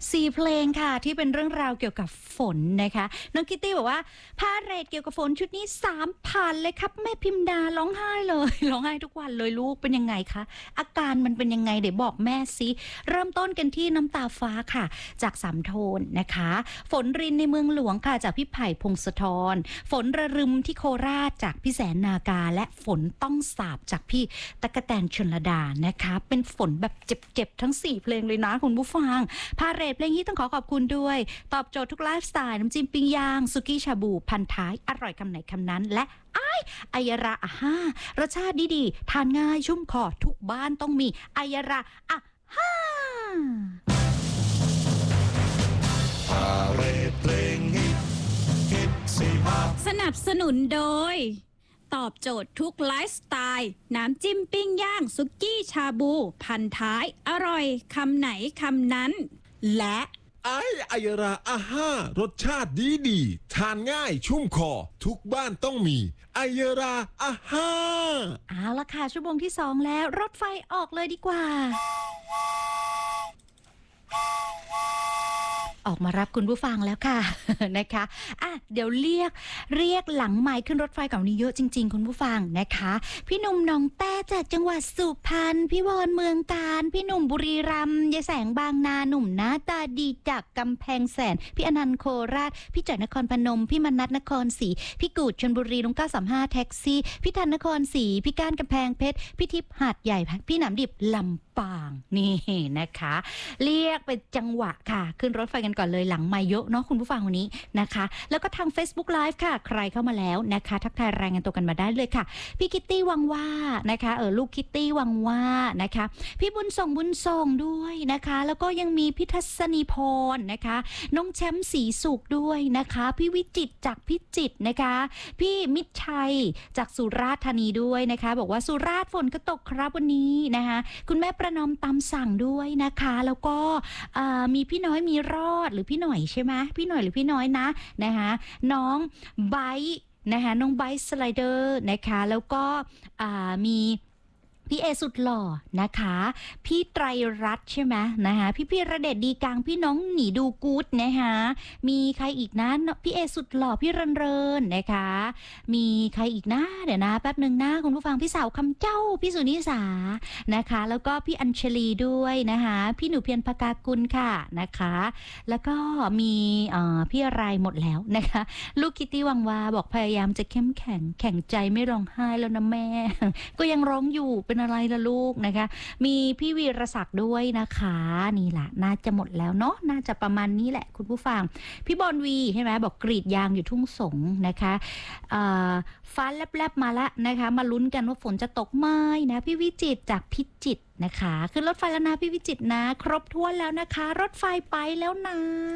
4 เพลงค่ะที่เป็นเรื่องราวเกี่ยวกับฝนนะคะน้องคิตตี้บอกว่าพาเหรดเกี่ยวกับฝนชุดนี้ 3,000 เลยครับแม่พิมดาร้องไห้เลย ร้องไห้ทุกวันเลยลูกเป็นยังไงคะอาการมันเป็นยังไงเดี๋ยวบอกแม่สิเริ่มต้นกันที่น้ำตาฟ้าค่ะจากสามโทนนะคะฝนรินในเมืองหลวงค่ะจากพี่ไผ่พงศธรฝนระรึมที่โคราชจากพี่แสนนากาและฝนต้องสาบจากพี่ตั๊กแตนชลดานะคะเป็นฝนแบบเจ็บๆทั้ง4เพลงเลยนะคุณผู้ฟังพาเหรดเพลงนี้ต้องขอบคุณด้วยตอบโจทย์ทุกไลฟ์สไตล์น้ำจิ้มปิ้งย่างสุกี้ชาบูพันท้ายอร่อยคำไหนคำนั้นและอายราอาฮ่ารสชาติดีๆทานง่ายชุ่มคอทุกบ้านต้องมีอายราอาฮ่าพาเหรดเพลงฮิตสิฮะสนับสนุนโดยตอบโจทย์ทุกไลฟ์สไตล์น้ำจิ้มปิ้งย่างสุกี้ชาบูพันท้ายอร่อยคำไหนคำนั้นและอายราอาฮ่ารสชาติดีทานง่ายชุ่มคอทุกบ้านต้องมีอายราอาฮ่าเอาละค่ะชั่วโมงที่2แล้วรถไฟออกเลยดีกว่าออกมารับคุณผู้ฟังแล้วค่ะ นะคะเดี๋ยวเรียกหลังไมค์ขึ้นรถไฟก่อนนี้เยอะจริงๆคุณผู้ฟังนะคะพี่หนุ่มหนองแต้จากจังหวัดสุพรรณพี่วอนเมืองการพี่หนุ่มบุรีรัมย์ยายแสงบางนาหนุ่มหน้าตาดีจากกำแพงแสนพี่อนันต์โคราชพี่จ่อยนครพนมพี่มนัสนครศรีพี่กูดชลบุรีลุง935แท็กซี่พี่ธันนครศรีพี่ก้านกำแพงเพชรพี่ทิพย์หาดใหญ่พี่หนามดิบลำปางนี่นะคะเรียกเป็นจังหวะค่ะขึ้นรถไฟกันก่อนเลยหลังไมค์เยอะเนาะคุณผู้ฟังวันนี้นะคะแล้วก็ทาง Facebook Live ค่ะใครเข้ามาแล้วนะคะทักทายรายงานตัวกันมาได้เลยค่ะพี่คิตตี้วังว่านะคะลูกคิตตี้วังว่านะคะพี่บุญส่งด้วยนะคะแล้วก็ยังมีพี่ทัศนีพรนะคะน้องแชมป์ศรีสุขด้วยนะคะพี่วิจิตรจากพิจิตรนะคะพี่มิตรชัยจากสุราษฎร์ธานีด้วยนะคะบอกว่าสุราษฎร์ฝนก็ตกครับวันนี้นะคะคุณแม่ประนอมตามสั่งด้วยนะคะแล้วก็มีพี่น้อยมีรอดหรือพี่หน่อยใช่ไหมพี่หน่อยหรือพี่น้อยนะคะน้องไบท์นะคะน้องไบท์สไลเดอร์นะคะแล้วก็มีพี่เอสุดหล่อนะคะพี่ไตรรัตน์ใช่ไหมนะคะพี่ระเดชดีกลางพี่น้องหนีดูกู๊ดนะคะมีใครอีกนะพี่เอสุดหล่อพี่เรินนะคะมีใครอีกนะเดี๋ยวนะแป๊บนึงนะคุณผู้ฟังพี่สาวคำเจ้าพี่สุนิสานะคะแล้วก็พี่อัญชลีด้วยนะคะพี่หนูเพียรภกากุลค่ะนะคะแล้วก็มีพี่อะไรหมดแล้วนะคะลูกคิตตี้วังวาบอกพยายามจะเข้มแข็งใจไม่ร้องไห้แล้วนะแม่ ก็ยังร้องอยู่เป็นอะไรล่ะลูกนะคะมีพี่วีรศักดิ์ด้วยนะคะนี่แหละน่าจะหมดแล้วเนาะน่าจะประมาณนี้แหละคุณผู้ฟังพี่บอลวีใช่ไหมบอกกรีดยางอยู่ทุ่งสงนะคะฟ้าแลบๆมาละนะคะมาลุ้นกันว่าฝนจะตกไหมนะพี่วิจิตรจากพิจิตรนะคะขึ้นรถไฟแล้วนะพี่วิจิตรนะครบถ้วนแล้วนะคะรถไฟไปแล้วนะ